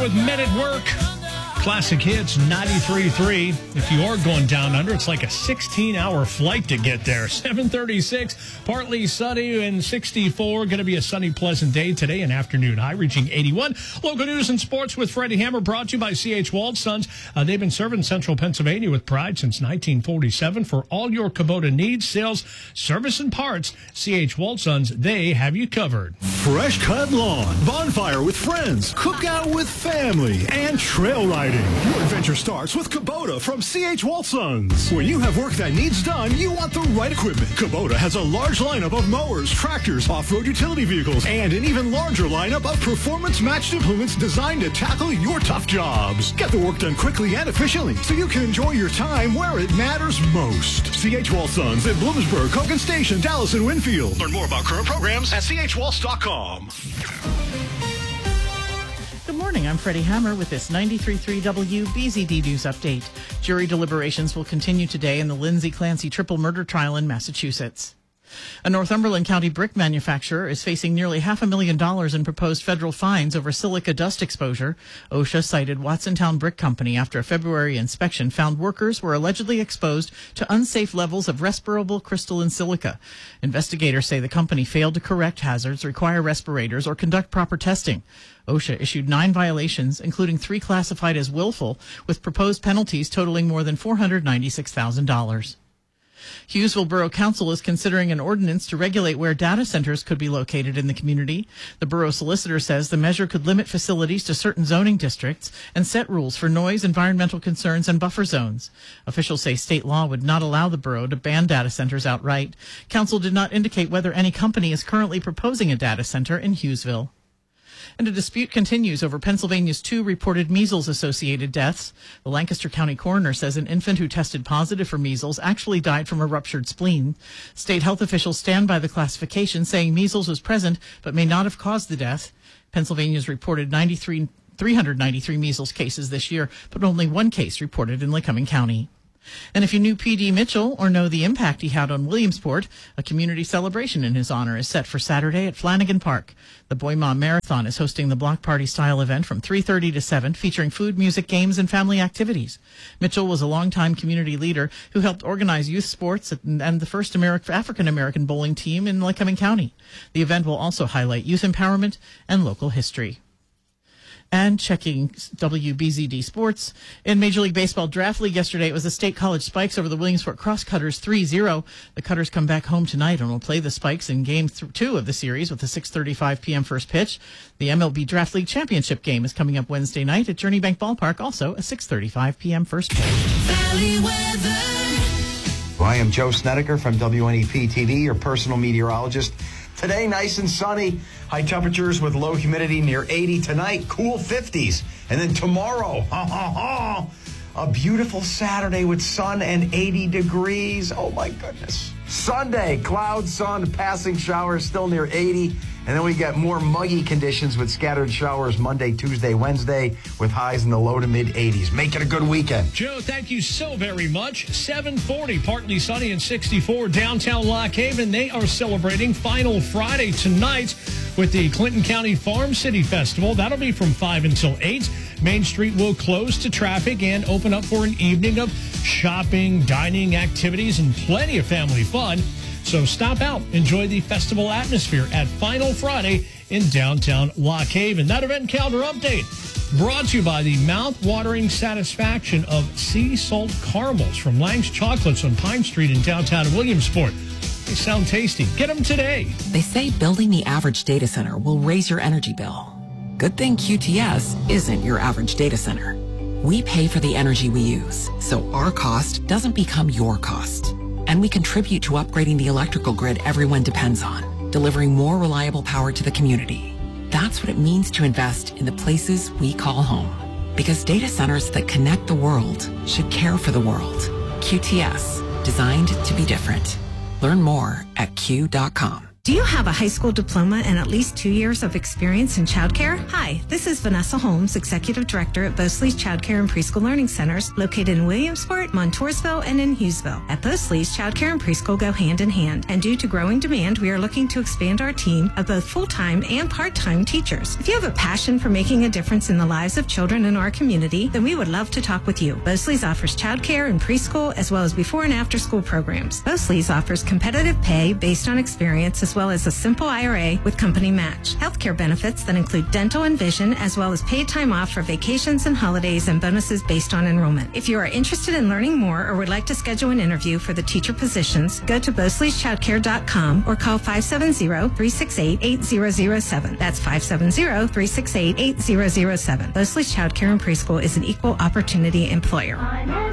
with Men at Work. Classic Hits 93.3. If you are going down under, it's like a 16-hour flight to get there. 7:36, partly sunny and 64. Going to be a sunny, pleasant day today, an afternoon high reaching 81. Local news and sports with Freddie Hammer, brought to you by C.H. Walt Sons. They've been serving Central Pennsylvania with pride since 1947. For all your Kubota needs, sales, service, and parts, C.H. Walt Sons, they have you covered. Fresh cut lawn, bonfire with friends, cookout with family, and trail riding. Your adventure starts with Kubota from C.H. Walt Sons. When you have work that needs done, you want the right equipment. Kubota has a large lineup of mowers, tractors, off-road utility vehicles, and an even larger lineup of performance-matched implements designed to tackle your tough jobs. Get the work done quickly and efficiently so you can enjoy your time where it matters most. C.H. Walt Sons at Bloomsburg, Hogan Station, Dallas, and Winfield. Learn more about current programs at chwaltz.com. Good morning, I'm Freddie Hammer with this 93.3 WBZD News Update. Jury deliberations will continue today in the Lindsay Clancy triple murder trial in Massachusetts. A Northumberland County brick manufacturer is facing nearly $500,000 in proposed federal fines over silica dust exposure. OSHA cited Watsontown Brick Company after a February inspection found workers were allegedly exposed to unsafe levels of respirable crystalline silica. Investigators say the company failed to correct hazards, require respirators, or conduct proper testing. OSHA issued 9 violations, including 3 classified as willful, with proposed penalties totaling more than $496,000. Hughesville Borough Council is considering an ordinance to regulate where data centers could be located in the community. The borough solicitor says the measure could limit facilities to certain zoning districts and set rules for noise, environmental concerns, and buffer zones. Officials say state law would not allow the borough to ban data centers outright. Council did not indicate whether any company is currently proposing a data center in Hughesville. And a dispute continues over Pennsylvania's 2 reported measles-associated deaths. The Lancaster County coroner says an infant who tested positive for measles actually died from a ruptured spleen. State health officials stand by the classification, saying measles was present but may not have caused the death. Pennsylvania's reported 393 measles cases this year, but only 1 case reported in Lycoming County. And if you knew P.D. Mitchell or know the impact he had on Williamsport, a community celebration in his honor is set for Saturday at Flanagan Park. The Boy Mom Marathon is hosting the block party style event from 3:30 to 7, featuring food, music, games, and family activities. Mitchell was a longtime community leader who helped organize youth sports and the first African-American bowling team in Lycoming County. The event will also highlight youth empowerment and local history. And checking WBZD Sports. In Major League Baseball Draft League yesterday, it was the State College Spikes over the Williamsport Crosscutters 3-0. The Cutters come back home tonight and will play the Spikes in Game 2 of the series with a 6:35 p.m. first pitch. The MLB Draft League Championship game is coming up Wednesday night at Journey Bank Ballpark, also a 6:35 p.m. first pitch. Valley weather. I am Joe Snedeker from WNEP TV, your personal meteorologist. Today, nice and sunny. High temperatures with low humidity near 80. Tonight, cool 50s. And then tomorrow, a beautiful Saturday with sun and 80 degrees. Oh, my goodness. Sunday, cloud, sun, passing showers, still near 80. And then we get more muggy conditions with scattered showers Monday, Tuesday, Wednesday, with highs in the low to mid-80s. Make it a good weekend. Joe, thank you so very much. 7:40, partly sunny and 64 downtown Lock Haven. They are celebrating Final Friday tonight with the Clinton County Farm City Festival. That'll be from 5 until 8. Main Street will close to traffic and open up for an evening of shopping, dining, activities, and plenty of family fun. So stop out, enjoy the festival atmosphere at Final Friday in downtown Lock Haven. That event calendar update brought to you by the mouth-watering satisfaction of sea salt caramels from Lang's Chocolates on Pine Street in downtown Williamsport. They sound tasty. Get them today. They say building the average data center will raise your energy bill. Good thing QTS isn't your average data center. We pay for the energy we use, so our cost doesn't become your cost. And we contribute to upgrading the electrical grid everyone depends on, delivering more reliable power to the community. That's what it means to invest in the places we call home. Because data centers that connect the world should care for the world. QTS, designed to be different. Learn more at Q.com. Do you have a high school diploma and at least 2 years of experience in childcare? Hi, this is Vanessa Holmes, Executive Director at Bosley's Childcare and Preschool Learning Centers, located in Williamsport, Montoursville, and in Hughesville. At Bosley's, childcare and preschool go hand in hand, and due to growing demand, we are looking to expand our team of both full-time and part-time teachers. If you have a passion for making a difference in the lives of children in our community, then we would love to talk with you. Bosley's offers childcare and preschool, as well as before and after school programs. Bosley's offers competitive pay based on experience, as well as a simple IRA with company match. Healthcare benefits that include dental and vision, as well as paid time off for vacations and holidays, and bonuses based on enrollment. If you are interested in learning more or would like to schedule an interview for the teacher positions, go to Bosley'sChildcare.com or call 570-368-8007. That's 570-368-8007. Bosley's Childcare and Preschool is an equal opportunity employer.